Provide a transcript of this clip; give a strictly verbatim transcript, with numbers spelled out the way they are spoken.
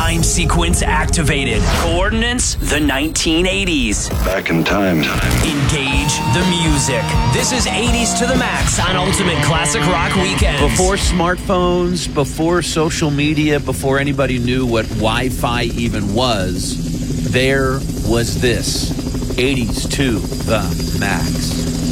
Time sequence activated. Coordinates, the nineteen eighties. Back in time. Engage the music. This is eighties to the max on Ultimate Classic Rock Weekends. Before smartphones, before social media, before anybody knew what Wi-Fi even was, there was this. eighties to the max.